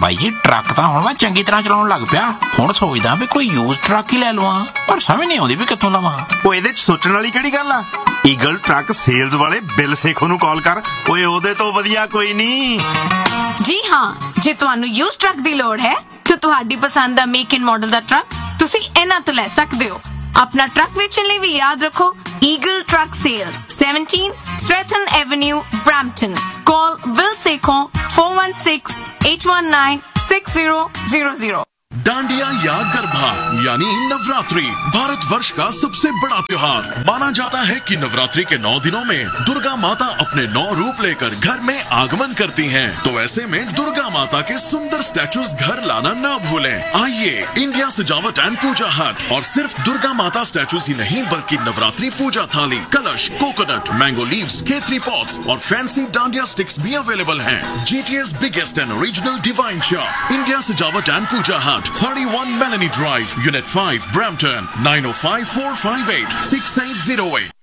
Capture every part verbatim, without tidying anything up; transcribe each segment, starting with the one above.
ਬਾਈ ਜੀ ਟਰੱਕ ਤਾਂ ਹੁਣ ਮੈਂ ਚੰਗੀ ਤਰ੍ਹਾਂ ਚਲਾਉਣ ਲੱਗ ਪਿਆ। ਹੁਣ ਸੋਚਦਾ ਵੀ ਕੋਈ ਯੂਜ਼ ਟਰੱਕ ਹੀ ਲੈ ਲਵਾਂ, ਪਰ ਸਮਝ ਨਹੀਂ ਆਉਂਦੀ ਵੀ ਕਿੱਥੋਂ ਲਵਾਂ। ਉਹ ਇਹਦੇ ਚ ਸੋਚਣ ਵਾਲੀ ਕਿਹੜੀ ਗੱਲ ਆ? ਈਗਲ ਟਰੱਕ ਸੇਲਜ਼ ਵਾਲੇ ਬਿਲ ਸੇਖੋ ਨੂੰ ਕਾਲ ਕਰ। ਓਏ ਉਹਦੇ ਤੋਂ ਵਧੀਆ ਕੋਈ ਨਹੀਂ। ਜੀ ਹਾਂ, ਜੇ ਤੁਹਾਨੂੰ ਯੂਜ਼ ਟਰੱਕ ਦੀ ਲੋੜ ਹੈ ਤਾਂ ਤੁਹਾਡੀ ਪਸੰਦ ਦਾ make and model the truck ਤੁਸੀਂ ਇਹਨਾਂ ਤੋਂ ਲੈ ਸਕਦੇ ਹੋ। ਆਪਣਾ ਟਰੱਕ ਵੇਚਣ ਲਈ ਵੀ ਯਾਦ ਰੱਖੋ eagle truck sale, seventeen Stratton Avenue, Brampton. Call Will Sekho four one six, eight one nine, six zero zero zero. Dandiya या गरबा यानी नवरात्रि भारत वर्ष का सबसे बड़ा त्योहार माना जाता है कि नवरात्रि के नौ दिनों में दुर्गा माता अपने नौ रूप लेकर घर में आगमन करती हैं। तो ऐसे में दुर्गा माता के सुंदर स्टैचूज घर लाना न भूलें। आइए इंडिया सजावट एंड पूजा हट और सिर्फ दुर्गा माता स्टैचूज ही नहीं बल्कि नवरात्रि पूजा थाली, कलश, कोकोनट, मैंगो लीव्स, केतरी पॉट्स और फैंसी डांडिया स्टिक्स भी अवेलेबल हैं। जीटीए's biggest and original divine shop India सजावट एंड पूजा हट, thirty-one Melanie Drive, Unit five, Brampton, nine oh five, four five eight, six eight zero eight.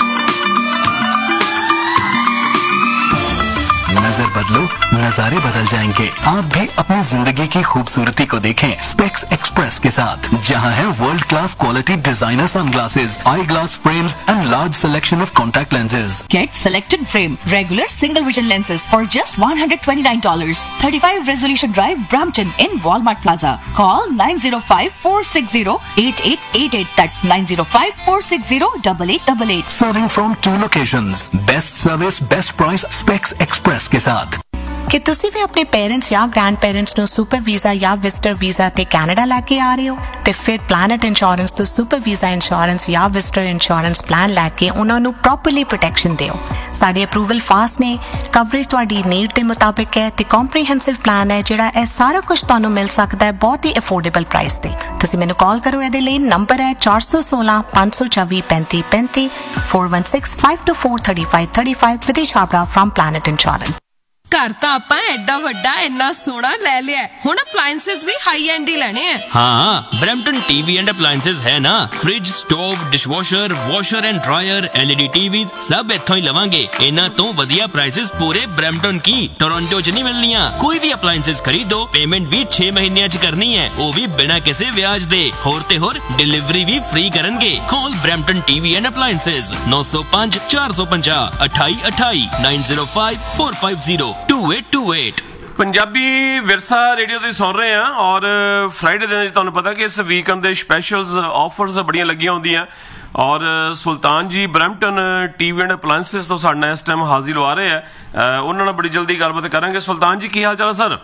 नजर बदलो, नजारे बदल जाएंगे। आप भी अपनी जिंदगी की खूबसूरती को देखें स्पेक्स एक्सप्रेस के साथ, जहां है world class quality designer sunglasses, I glass frames and large selection of contact lenses. Get selected frame, regular single vision lenses for just one hundred twenty-nine dollars. thirty-five Resolution Drive, Brampton in Walmart Plaza. Call nine zero five, four six zero, eight eight eight eight. That's nine zero five, four six zero, eight eight eight eight. Serving from two locations. Best service, best price, Specs Express के साथ। ਕਿ ਤੁਸੀਂ ਵੀ ਆਪਣੇ parents ਜਾਂ grand parents ਨੂੰ super visa ਜਾਂ visitor visa ਤੇ Canada ਲੈ ਕੇ ਆ ਰਹੇ ਹੋ ਤੇ ਫਿਰ ਪਲੈਨਟ ਇੰਸ਼ੋਰੈਂਸ ਤੋਂ ਸੁਪਰ ਵੀਜ਼ਾ ਇੰਸ਼ੋਰੈਂਸ ਜਾਂ ਵਿਜ਼ਟਰ ਇੰਸ਼ੋਰੈਂਸ ਪਲਾਨ ਲੈ ਕੇ ਉਹਨਾਂ ਨੂੰ ਪ੍ਰੋਪਰਲੀ ਪ੍ਰੋਟੈਕਸ਼ਨ ਦਿਓ। ਸਾਡੇ ਅਪਰੂਵਲ ਫਾਸਟ ਨੇ, ਕਵਰੇਜ ਤੁਹਾਡੀ ਨੀਡ ਦੇ ਮੁਤਾਬਿਕ ਹੈ ਤੇ ਕੰਪਰੀਹੈਂਸਿਵ ਪਲਾਨ ਹੈ ਜਿਹੜਾ ਇਹ ਸਾਰਾ ਕੁਝ ਤੁਹਾਨੂੰ ਮਿਲ ਸਕਦਾ ਹੈ ਬਹੁਤ ਹੀ ਅਫੋਰਡੇਬਲ ਪ੍ਰਾਈਸ ਤੇ। ਤੁਸੀਂ ਮੈਨੂੰ ਕਾਲ ਕਰੋ, ਇਹਦੇ ਲਈ ਨੰਬਰ ਹੈ ਚਾਰ ਸੌ ਸੋਲਾਂ, ਪੰਜ ਸੌ ਚੌਵੀ, ਪੈਂਤੀ ਪੈਂਤੀ, four one six, five two four, three five three five। ਵਿਦੇਸ਼ ਛਾਬੜਾ ਫਰਮ ਪਲੈਨਟ ਇੰਸ਼ੋਰੈਂਸ। ਘਰ ਤਾਂ ਆਪਾਂ ਐਡਾ ਵੱਡਾ ਇੰਨਾ ਸੋਹਣਾ ਲੈ ਲਿਆ, ਹੁਣ ਅਪਲਾਇੰਸਸ ਵੀ ਹਾਈ ਐਂਡ ਹੀ ਲੈਣੇ ਆ। हाँ, ब्रैम्पटन टीवी एंड अप्लायंसेस है ना। Fridge, stove, dishwasher, washer and dryer, LED TVs सब इत्थों ही लवांगे। इन्हां तो वधिया प्राइसेस पूरे ब्रैम्पटन की टोरंटो च नहीं मिलनियां। कोई भी अप्लायंसेस खरीदो, पेमेंट भी छे महीनिਆਂ ਚ करनी है, वो भी बिना किसी ब्याज दे। होर ते होर डिलीवरी भी free करनगे। Call Brampton TV and appliances नौ सौ पांच, चार सौ पचास, अठाई अठाई, nine zero five, four five zero, to eight to eight. Punjabi ਵਿਰਸਾ ਰੇਡੀਓ ਤੇ ਸੁਣ ਰਹੇ ਆ ਔਰ ਫਰਾਈਡੇ ਦੇ ਤੁਹਾਨੂੰ ਪਤਾ ਕਿ ਇਸ ਵੀਕਐਂਡ ਦੇ ਸਪੈਸ਼ਲਸ ਆਫਰਸ ਬੜੀਆਂ ਲੱਗੀਆਂ ਹੁੰਦੀਆਂ ਔਰ ਸੁਲਤਾਨ ਜੀ ਬਰੈਂਪਟਨ ਟੀਵੀ ਐਂਡ ਅਪਲਾਇੰਸਸ ਤੋਂ ਸਾਡੇ ਨਾਲ ਇਸ ਟਾਈਮ ਹਾਜ਼ਰ ਲਵਾ ਰਹੇ ਆ। ਉਹਨਾਂ ਨਾਲ ਬੜੀ ਜਲਦੀ ਗੱਲਬਾਤ ਕਰਾਂਗੇ। ਸੁਲਤਾਨ ਜੀ ਕੀ ਹਾਲ ਚਾਲ ਹੈ sir?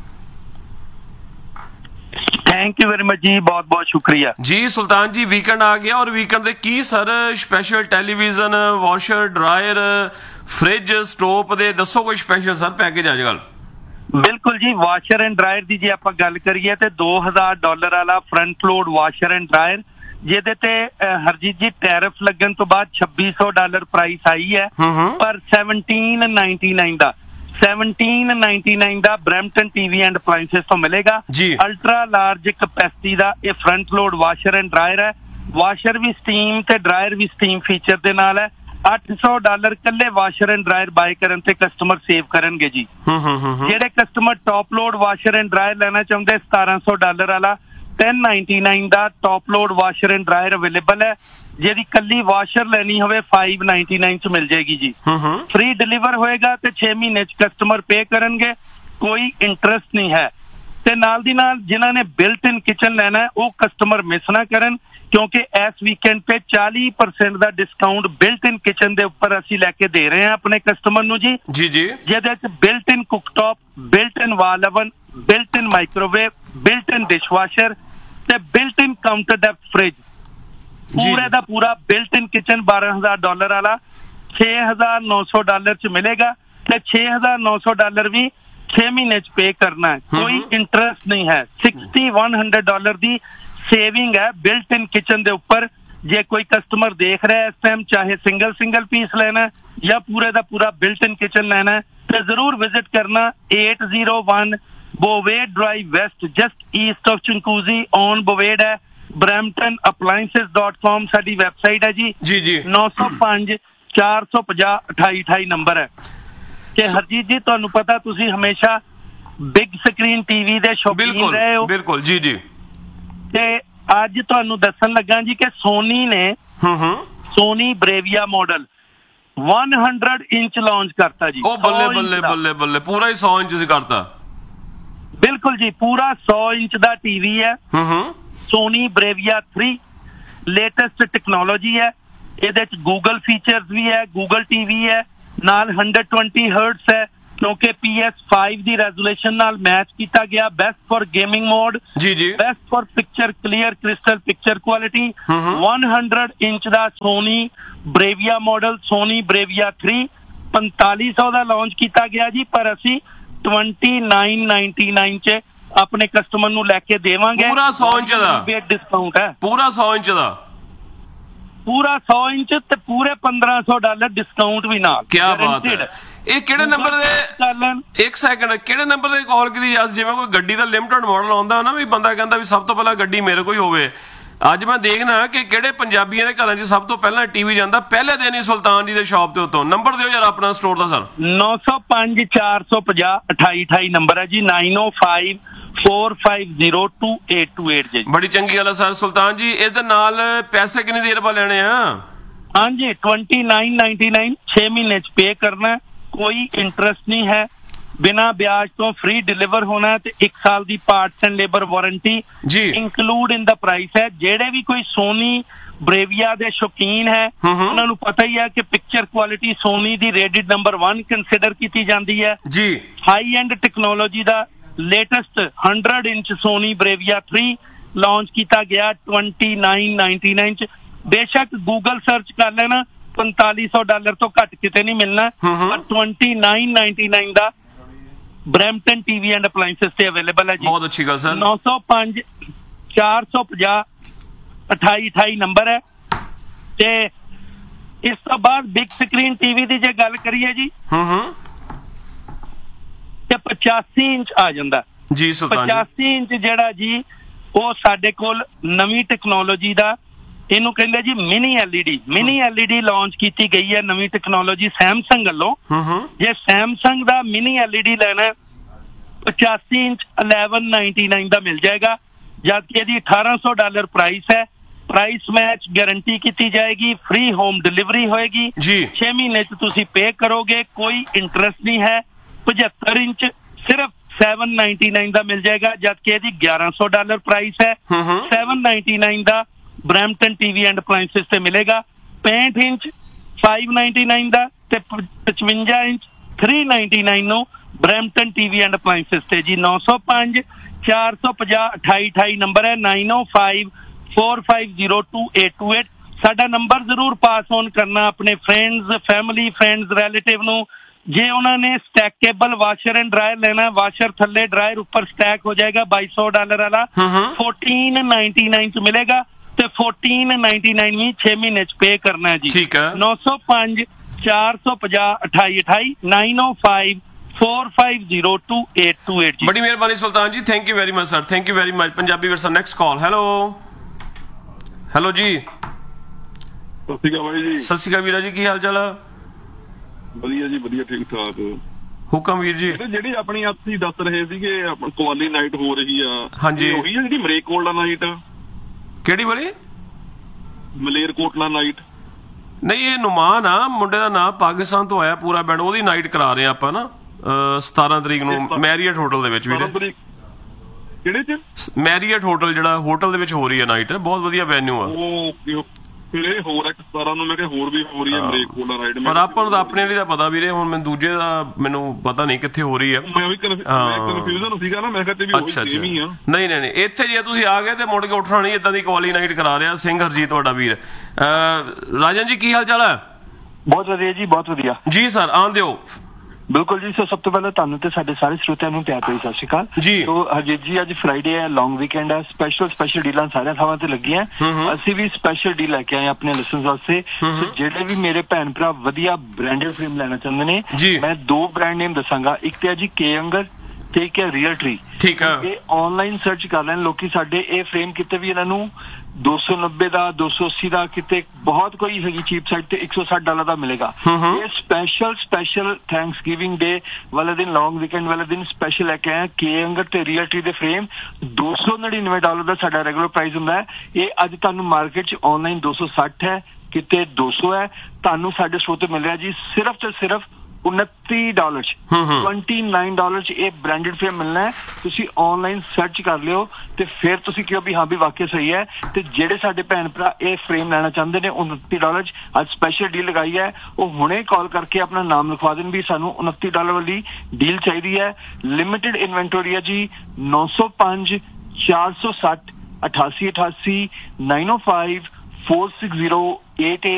Thank you very much जी, बहुत बहुत शुक्रिया जी। सुल्तान जी वीकेंड आ गया और वीकेंड दे की sir special television, washer, dryer, fridge, stove दे दसो कोई स्पेशल सर पैकेज अजकल? बिल्कुल जी, वाशर एंड ड्रायर ਦੀ ਜੇ ਆਪਾਂ ਗੱਲ ਕਰੀਏ ਤੇ ਦੋ ਹਜ਼ਾਰ ਡਾਲਰ ਵਾਲਾ front load washer and dryer ਜਿਹਦੇ ਤੇ ਹਰਜੀਤ ਜੀ ਟੈਰਿਫ ਲੱਗਣ ਤੋਂ ਬਾਅਦ ਛੱਬੀ ਸੌ ਡਾਲਰ ਪ੍ਰਾਈਸ ਆਈ ਹੈ, ਪਰ seventeen ninety nine the seventeen ninety-nine the Brampton TV and ਅਪਲਾਇੰਸਸ ਤੋਂ ਮਿਲੇਗਾ। ਅਲਟਰਾ ਲਾਰਜ ਕਪੈਸਿਟੀ ਦਾ ਇਹ front load washer and dryer ਹੈ। ਵਾਸ਼ਰ ਵੀ ਸਟੀਮ ਤੇ ਡਰਾਇਰ ਵੀ ਸਟੀਮ ਫੀਚਰ ਦੇ ਨਾਲ ਹੈ। ਅੱਠ ਸੌ ਡਾਲਰ ਕੱਲੇ ਵਾਸ਼ਰ ਐਂਡ ਡਰਾਇਰ ਬਾਈ ਕਰਨ ਤੇ ਕਸਟਮਰ ਸੇਵ ਕਰਨਗੇ ਜੀ। ਜਿਹੜੇ customer top load washer and dryer ਲੈਣਾ ਚਾਹੁੰਦੇ ਸਤਾਰਾਂ ਸੌ ਡਾਲਰ ਵਾਲਾ ten ninety-nine the top load washer and dryer available ਹੈ। ਜਿਹਦੀ ਕੱਲੀ ਵਾਸ਼ਰ ਲੈਣੀ ਹੋਵੇ five ninety-nine ਚ ਮਿਲ ਜਾਏਗੀ ਜੀ। ਫ੍ਰੀ ਡਿਲੀਵਰ ਹੋਏਗਾ ਤੇ ਛੇ ਮਹੀਨੇ ਚ ਕਸਟਮਰ ਪੇ ਕਰਨਗੇ, ਕੋਈ ਇੰਟਰਸਟ ਨਹੀਂ ਹੈ। ਤੇ ਨਾਲ ਦੀ ਨਾਲ ਜਿਨ੍ਹਾਂ ਨੇ ਬਿਲਟ ਇਨ ਕਿਚਨ ਲੈਣਾ ਉਹ ਕਸਟਮਰ ਮਿਸ ਨਾ ਕਰਨ, ਕਿਉਂਕਿ ਇਸ ਵੀਕਐਂਡ ਤੇ ਚਾਲੀ ਪਰਸੈਂਟ ਦਾ ਡਿਸਕਾਊਂਟ ਬਿਲਟ ਇਨ ਕਿਚਨ ਦੇ ਉੱਪਰ ਅਸੀਂ ਲੈ ਕੇ ਦੇ ਰਹੇ ਹਾਂ ਆਪਣੇ ਕਸਟਮਰ ਨੂੰ ਜੀ। ਜੀ ਜੀ, ਜਿਹਦੇ ਚ ਬਿਲਟ ਇਨ ਕੁਕਟੌਪ, ਬਿਲਟ ਇਨ ਵਾਲ ਓਵਨ, ਬਿਲਟ ਇਨ ਮਾਈਕ੍ਰੋਵੇਵ, ਬਿਲਟ ਇਨ ਡਿਸ਼ਵਾਸ਼ਰ ਤੇ ਬਿਲਟ ਇਨ ਕਾਊਂਟਰ ਡੈਪ ਫ੍ਰਿਜ, ਪੂਰੇ ਦਾ ਪੂਰਾ ਬਿਲਟ ਇਨ ਕਿਚਨ ਬਾਰਾਂ ਹਜ਼ਾਰ ਡਾਲਰ ਵਾਲਾ ਛੇ ਹਜ਼ਾਰ ਨੌ ਸੌ ਡਾਲਰ ਚ ਮਿਲੇਗਾ ਤੇ ਛੇ ਹਜ਼ਾਰ ਨੌ ਸੌ ਡਾਲਰ ਵੀ ਛੇ ਮਹੀਨੇ ਚ ਪੇ ਕਰਨਾ ਹੈ, ਕੋਈ ਇੰਟਰਸਟ ਨਹੀਂ ਹੈ। ਸਿਕਸਟੀ ਵਨ ਹੰਡਰਡ ਡਾਲਰ ਦੀ ਸੇਵਿੰਗ ਹੈ ਬਿਲਟ ਇਨ ਕਿਚਨ ਦੇ ਉੱਪਰ। ਜੇ ਕੋਈ ਕਸਟਮਰ ਦੇਖ ਰਿਹਾ ਇਸ ਟਾਈਮ, ਚਾਹੇ ਸਿੰਗਲ ਸਿੰਗਲ ਪੀਸ ਲੈਣਾ ਜਾਂ ਪੂਰੇ ਦਾ ਪੂਰਾ ਬਿਲਟ ਇਨ ਕਿਚਨ ਲੈਣਾ ਤੇ ਜ਼ਰੂਰ ਵਿਜ਼ਿਟ ਕਰਨਾ eight oh one Bovade Drive West, just east of Chinguacousy on Bovade ਹੈ। brampton appliances dot com ਸਾਡੀ ਵੈਬਸਾਈਟ ਹੈ ਜੀ। ਜੀ ਜੀ, ਨੌ ਸੌ ਪੰਜ, ਚਾਰ ਸੌ ਪੰਜਾਹ, ਅਠਾਈ ਅਠਾਈ ਨੰਬਰ ਹੈ। ਕਿ ਹਰਜੀਤ ਜੀ ਤੁਹਾਨੂੰ ਪਤਾ ਤੁਸੀਂ ਹਮੇਸ਼ਾ ਬਿਗ ਸਕਰੀਨ ਟੀਵੀ ਦੇ ਸ਼ੌਕੀਨ ਬਿਲਕੁਲ ਰਹੇ ਹੋ ਬਿਲਕੁਲ ਜੀ ਜੀ ਤੇ ਅੱਜ ਤੁਹਾਨੂੰ ਦੱਸਣ ਲੱਗਾ ਜੀ ਕਿ ਸੋਨੀ ਨੇ ਹੂੰ ਹੂੰ ਸੋਨੀ ਬ੍ਰੇਵੀਆ ਮਾਡਲ ਸੌ ਇੰਚ ਲਾਂਚ ਕਰਤਾ ਜੀ। ਉਹ ਬੱਲੇ ਬੱਲੇ ਬੱਲੇ ਬੱਲੇ ਪੂਰਾ ਹੀ ਸੌ ਇੰਚ ਸੀ ਕਰਤਾ। ਬਿਲਕੁਲ ਜੀ ਪੂਰਾ ਸੌ ਇੰਚ ਦਾ ਟੀਵੀ ਹੈ। ਹੂੰ ਹੂੰ ਸੋਨੀ ਬ੍ਰੇਵੀਆ ਥ੍ਰੀ ਲੇਟੈਸਟ ਟੈਕਨੋਲੋਜੀ ਹੈ। ਇਹਦੇ ਚ ਗੂਗਲ ਫੀਚਰਸ ਵੀ ਹੈ, ਗੂਗਲ ਟੀਵੀ ਹੈ, ਨਾਲ ਇੱਕ ਸੌ ਵੀਹ ਹਰਟਸ ਹੈ ਕਿਉਂਕਿ ਪੀ ਐਸ ਫਾਈਵ ਦੀ ਰੈਜ਼ੋਲੂਸ਼ਨ ਨਾਲ ਮੈਚ ਕੀਤਾ ਗਿਆ। ਬੈਸਟ ਫॉर ਗੇਮਿੰਗ ਮੋਡ ਜੀ ਜੀ best for picture clear crystal picture quality. ਸੌ ਇੰਚ ਦਾ ਸੋਨੀ ਬ੍ਰੇਵੀਆ ਮਾਡਲ ਸੋਨੀ ਬ੍ਰੇਵੀਆ ਥ੍ਰੀ ਪੰਤਾਲੀ ਸੌ ਦਾ ਲਾਂਚ ਕੀਤਾ ਗਿਆ ਜੀ, ਪਰ ਅਸੀਂ ਉਨੱਤੀ ਹਜ਼ਾਰ ਨੌ ਸੌ ਨਿन्यानवे ਚ ਆਪਣੇ ਕਸਟਮਰ ਨੂੰ ਲੈ ਕੇ ਦੇਵਾਂਗੇ। ਪੂਰਾ ਸੌ ਇੰਚ ਦਾ ਡਿਸਕਾਊਂਟ ਹੈ, ਪੂਰਾ ਸੌ ਇੰਚ ਦਾ ਪੂਰਾ ਸੌ ਇੰਚ ਤੇ ਪੂਰੇ ਪੰਦਰਾਂ ਸੌ ਡਾਲਰ ਡਿਸਕਾਊਂਟ ਵੀ ਨਾਲ। ਕੀ ਬਾਤ ਹੈ। ਇਹ ਕਿਹੜੇ ਨੰਬਰ ਦੇ ਇੱਕ ਸੈਕਿੰਡ ਕਿਹੜੇ ਨੰਬਰ ਦੇ ਕਾਲ ਕੀਤੀ ਜਸ ਜਿਵੇਂ ਕੋਈ ਗੱਡੀ ਦਾ ਲਿਮਟਡ ਮਾਡਲ ਆਉਂਦਾ ਨਾ ਵੀ ਬੰਦਾ ਕਹਿੰਦਾ ਵੀ ਸਭ ਤੋਂ ਪਹਿਲਾਂ ਗੱਡੀ ਮੇਰੇ ਕੋਲ ਹੀ ਹੋਵੇ। ਅੱਜ ਮੈਂ ਦੇਖਣਾ ਕਿ ਕਿਹੜੇ ਪੰਜਾਬੀਆਂ ਦੇ ਘਰਾਂ 'ਚ ਸਭ ਤੋਂ ਪਹਿਲਾਂ ਟੀਵੀ ਜਾਂਦਾ ਪਹਿਲੇ ਦਿਨ ਹੀ ਸੁਲਤਾਨ ਜੀ ਦੇ ਸ਼ਾਪ ਦੇ ਉੱਤੋਂ। ਨੰਬਰ ਦਿਓ ਯਾਰ ਆਪਣਾ ਸਟੋਰ ਦਾ ਸਰ। ਨੌ ਸੌ ਪੰਜ ਚਾਰ ਸੌ ਪੰਜਾਹ ਅਠਾਈ ਅਠਾਈ ਨੰਬਰ ਹੈ ਜੀ। ਨਾਈਨ ਓ five four five zero two eight two eight ਜੀ। ਬੜੀ ਚੰਗੀ ਗੱਲ ਹੈ ਸਰ। ਸੁਲਤਾਨ ਜੀ ਇਹਦੇ ਨਾਲ ਪੈਸੇ ਕਿੰਨੀ ਦੇਰ ਬਾਅਦ ਲੈਣੇ ਆ? ਹਾਂਜੀ उनतीस हज़ार नौ सौ निन्यानवे छह महीने च पे करना, कोई इंटरेस्ट नहीं है, बिना ब्याज तो फ्री डिलीवर होना है, एक साल the parts and labour warranty include in the price है। जेड़े भी कोई सोनी ब्रेविया दे शौकीन है उन्हां नूं पता ही है कि पिक्चर क्वालिटी सोनी दी रेटेड नंबर वन कंसिडर की जाती है जी। हाई एंड टेक्नोलॉजी दा latest hundred inch Soni ब्रेविया three launch किया गया ट्वेंटी नाइन नाइनटी नाइन च। बेशक गूगल सर्च कर लेना पैंताली सौ डॉलर तो घट किते नहीं मिलना, पर ट्वेंटी नाइन नाइनटी नाइन का ब्रैम्पटन टीवी एंड अपलायंसेस से अवेलेबल है जी। बहुत अच्छी गल सर। नौ सौ पांच चार सौ पचास अठाई अठाई नंबर है। ते इस तो बाद बिग स्क्रीन टीवी की जे गल करिए जी ते पचासी इंच आ जाता जी। पचासी इंच जेड़ा जी वो साडे कोल नवी टेक्नोलॉजी दा ਇਹਨੂੰ ਕਹਿੰਦੇ ਜੀ mini LED. Mini LED launch ਕੀਤੀ ਗਈ ਹੈ ਨਵੀਂ ਟੈਕਨੋਲੋਜੀ ਸੈਮਸੰਗ ਵੱਲੋਂ। ਜੇ ਸੈਮਸੰਗ ਦਾ ਮਿਨੀ ਐਲਈਡੀ ਲੈਣਾ ਪਚਾਸੀ ਇੰਚ eleven ninety-nine ਦਾ ਮਿਲ ਜਾਏਗਾ, ਜਦਕਿ ਇਹਦੀ ਅਠਾਰਾਂ ਸੌ ਡਾਲਰ ਪ੍ਰਾਈਸ ਹੈ। ਪ੍ਰਾਈਸ ਮੈਚ ਗਾਰੰਟੀ ਕੀਤੀ ਜਾਏਗੀ, ਫ੍ਰੀ ਹੋਮ ਡਿਲੀਵਰੀ ਹੋਏਗੀ, ਛੇ ਮਹੀਨੇ ਚ ਤੁਸੀਂ ਪੇ ਕਰੋਗੇ, ਕੋਈ ਇੰਟਰਸਟ ਨਹੀਂ ਹੈ। ਪਝੱਤਰ ਇੰਚ ਸਿਰਫ seven ninety-nine ਦਾ ਮਿਲ ਜਾਏਗਾ, ਜਦਕਿ ਇਹਦੀ ਗਿਆਰਾਂ ਸੌ ਡਾਲਰ ਪ੍ਰਾਈਸ ਹੈ। seven ninety-nine the Brampton TV and अपलायंसेस से मिलेगा। पैंठ इंच five ninety-nine ਦਾ ਤੇ पचवंजा इंच three ninety-nine ਨੂੰ ब्रैम्पटन टीवी एंड अपलायंसेस ਤੇ ਜੀ। नौ सौ पांच चार सौ पचास अठाई अठाई नंबर है। Nine O five four five zero to eight to eight ਸਾਡਾ ਨੰਬਰ ਜ਼ਰੂਰ ਪਾਸ ਔਨ ਕਰਨਾ ਆਪਣੇ ਫਰੈਂਡਸ ਫੈਮਿਲੀ ਫਰੈਂਡਸ ਰਿਲੇਟਿਵ ਨੂੰ। ਜੇ ਉਹਨਾਂ ਨੇ ਸਟੈਕੇਬਲ ਵਾਸ਼ਰ ਐਂਡ ਡਰਾਇਰ ਲੈਣਾ, ਵਾਸ਼ਰ ਥੱਲੇ ਡਰਾਇਰ ਉੱਪਰ ਸਟੈਕ ਹੋ ਜਾਏਗਾ ਬਾਈ ਸੌ ਡਾਲਰ ਵਾਲਾ fourteen ninety-nine ਚ ਮਿਲੇਗਾ ਤੇ fourteen ninety-nine ਵੀ छह ਮਹੀਨੇ ਚ ਪੇ ਕਰਨਾ ਹੈ ਜੀ। ਠੀਕ ਹੈ। नौ सौ पांच चार सौ पचास अठाई अठाई nine O five four five zero to eight to eight जी। बड़ी मेहरबानी सुल्तान जी, thank you very much sir, thank you very much. Punjabi Virsa next call. Hello hello जी। सत श्री अकाल भाई जी। सत श्री अकाल वीरा जी, की हाल चाल है? ਵਧੀਆ ਜੀ ਵਧੀਆ, ਠੀਕ ਠਾਕ। ਹੁਕਮ ਵੀਰ ਜੀ। ਜਿਹੜੀ ਆਪਣੀ ਆਪ ਤੁਸੀਂ ਦੱਸ ਰਹੇ ਸੀਗੇ ਕੁਆਲੀ ਨਾਈਟ ਹੋ ਰਹੀ ਆ, ਹਾਂਜੀ ਉਹੀ ਆ ਜਿਹੜੀ ਮਲੇਰਕੋਟਲਾ ਨਾਈਟ? ਕਿਹੜੀ ਵਾਲੀ? ਮਲੇਰਕੋਟਲਾ ਨਾਈਟ ਨਹੀਂ, ਇਹ ਨੁਮਾਨ ਆ ਮੁੰਡੇ ਦਾ ਨਾਮ, ਪਾਕਿਸਤਾਨ ਤੋਂ ਆਇਆ ਪੂਰਾ ਬੈਂਡ, ਉਹਦੀ ਨਾਈਟ ਕਰਾ ਰਹੇ ਆਪਾਂ ਨਾ ਸਤਾਰਾਂ ਤਰੀਕ ਨੂੰ ਮੈਰੀਅਟ ਹੋਟਲ ਦੇ ਵਿੱਚ। ਵੀਰੇ ਕਿਹੜੇ ਚ? ਮੈਰੀਅਟ ਹੋਟਲ, ਜਿਹੜਾ ਹੋਟਲ ਦੇ ਵਿੱਚ ਹੋ ਰਹੀ ਹੈ ਨਾਈਟ, ਬਹੁਤ ਵਧੀਆ ਵੈਨਿਊ ਆ। ਉਹ ਫਿਰ ਇਹ ਹੋਰ ਇੱਕ ਸਤਾਰਾਂ ਨੂੰ ਮੈਂ ਕਿਹਾ ਹੋਰ ਵੀ ਹੋ ਰਹੀ ਹੈ ਮਲੇਰਕੋਟਲਾ ਨਾਈਟ। ਪਰ ਆਪਾਂ ਨੂੰ ਤਾਂ ਆਪਣੇ ਲਈ ਤਾਂ ਪਤਾ ਵੀਰੇ, ਹੁਣ ਮੈਨੂੰ ਦੂਜੇ ਦਾ ਮੈਨੂੰ ਪਤਾ ਨਹੀਂ ਕਿੱਥੇ ਹੋ ਰਹੀ ਹੈ। ਮੈਂ ਵੀ ਕਨਫਿਊਜ਼ਨ ਸੀਗਾ ਨਾ, ਮੈਂ ਕਿਹਾ ਤੇ ਵੀ ਉਹ ਸੇਮ ਹੀ ਆ। ਨਹੀਂ ਨਹੀਂ ਨਹੀਂ, ਇੱਥੇ ਜੇ ਤੁਸੀਂ ਆ ਗਏ ਤੇ ਮੁੜ ਕੇ ਉੱਠਣਾ ਨਹੀਂ, ਇਦਾਂ ਦੀ ਕੁਆਲੀ ਨਾਈਟ ਕਰਾ ਰਿਹਾ ਸਿੰਘ ਹਰਜੀਤ ਤੁਹਾਡਾ ਵੀਰ। ਰਾਜਨ ਜੀ ਕੀ ਹਾਲ ਚਾਲ ਹੈ? ਬਹੁਤ ਵਧੀਆ ਜੀ, ਬਹੁਤ ਵਧੀਆ ਜੀ ਸਰ, ਆਉਣ ਦਿਓ। ਬਿਲਕੁਲ ਜੀ। ਸੋ ਸਭ ਤੋਂ ਪਹਿਲਾਂ ਤੁਹਾਨੂੰ ਤੇ ਸਾਡੇ ਸਾਰੇ ਸਰੋਤਿਆਂ ਨੂੰ ਪਿਆਰ ਭਰੀ ਸਤਿ ਸ਼੍ਰੀ ਅਕਾਲ ਜੀ। ਸੋ ਹਰਜੀਤ ਜੀ, ਅੱਜ ਫਰਾਈਡੇ ਹੈ, ਲੌਂਗ ਵੀਕਐਂਡ ਹੈ, ਸਪੈਸ਼ਲ ਸਪੈਸ਼ਲ ਡੀਲਾਂ ਸਾਰੀਆਂ ਥਾਵਾਂ ਤੇ ਲੱਗੀਆਂ। ਅਸੀਂ ਵੀ ਸਪੈਸ਼ਲ ਡੀਲ ਲੈ ਕੇ ਆਏ ਆਪਣੇ ਲਿਸਨਰਸ ਵਾਸਤੇ। ਸੋ ਜਿਹੜੇ ਵੀ ਮੇਰੇ ਭੈਣ ਭਰਾ ਵਧੀਆ ਬ੍ਰਾਂਡਡ ਫਰੇਮ ਲੈਣਾ ਚਾਹੁੰਦੇ ਨੇ, ਮੈਂ ਦੋ ਬ੍ਰਾਂਡ ਨੇਮ ਦੱਸਾਂਗਾ। ਇੱਕ ਤੇ ਹੈ ਜੀ ਕੇ ਅੰਗਰ ਤੇ ਇੱਕ ਹੈ ਰੀਅਲ ਟਰੀ। ਠੀਕ ਹੈ। ਇਹ ਆਨਲਾਈਨ ਸਰਚ ਕਰ ਲੈਣ ਲੋਕੀ, ਸਾਡੇ ਇਹ ਫਰੇਮ ਕਿਤੇ ਵੀ ਇਹਨਾਂ ਨੂੰ दो सौ नब्बे ਦਾ दो सौ अस्सी ਦਾ ਕਿਤੇ ਬਹੁਤ ਕੋਈ ਹੈਗੀ ਚੀਪ ਸਾਈਡ ਤੇ एक सौ साठ ਡਾਲਰ ਦਾ ਮਿਲੇਗਾ। ਇਹ ਸਪੈਸ਼ਲ ਸਪੈਸ਼ਲ ਥੈਂਕਸਗਿਵਿੰਗ ਡੇ ਵਾਲੇ ਦਿਨ ਲੌਂਗ ਵੀਕਐਂਡ ਵਾਲੇ ਦਿਨ ਸਪੈਸ਼ਲ ਲੈ ਕੇ ਆਏ ਕੇ ਅੰਗਰ ਤੇ ਰੀਅਲਟੀ ਦੇ ਫਰੇਮ दो सौ नड़िनवे ਡਾਲਰ ਦਾ ਸਾਡਾ ਰੈਗੂਲਰ ਪ੍ਰਾਈਸ ਹੁੰਦਾ ਹੈ। ਇਹ ਅੱਜ ਤੁਹਾਨੂੰ ਮਾਰਕੀਟ 'ਚ ਆਨਲਾਈਨ दो सौ साठ ਹੈ, ਕਿਤੇ दो सौ ਹੈ। ਤੁਹਾਨੂੰ ਸਾਡੇ ਸ਼ੋਅ ਤੇ ਮਿਲ ਰਿਹਾ ਜੀ ਸਿਰਫ ਤੇ ਸਿਰਫ उनती डॉलर ट्वेंटी नाइन डॉलर ਇਹ ਬ੍ਰਾਂਡਡ ਫਰੇਮ ਮਿਲਣਾ ਹੈ। ਤੁਸੀਂ ਆਨਲਾਈਨ ਸਰਚ ਕਰ ਲਿਓ ਤੇ ਫਿਰ ਤੁਸੀਂ ਕਿਹਾ ਵੀ ਹਾਂ ਵੀ ਵਾਕਿਆ ਸਹੀ ਹੈ। ਤੇ ਜਿਹੜੇ ਸਾਡੇ ਭੈਣ ਭਰਾ ਇਹ ਫਰੇਮ ਲੈਣਾ ਚਾਹੁੰਦੇ ਨੇ उनतीस ਡਾਲਰ ਅੱਜ ਸਪੈਸ਼ਲ ਡੀਲ ਲਗਾਈ ਹੈ, ਉਹ ਹੁਣੇ ਕਾਲ ਕਰਕੇ ਆਪਣਾ ਨਾਮ ਲਿਖਵਾ ਦੇਣ ਵੀ ਸਾਨੂੰ उनतीस ਡਾਲਰ ਵਾਲੀ ਡੀਲ ਚਾਹੀਦੀ ਹੈ। ਲਿਮਿਟਿਡ ਇਨਵੈਂਟਰੀ ਹੈ ਜੀ नौ सौ पाँच चार सौ साठ अठासी अठासी नाइन ओ five four six zero eight eight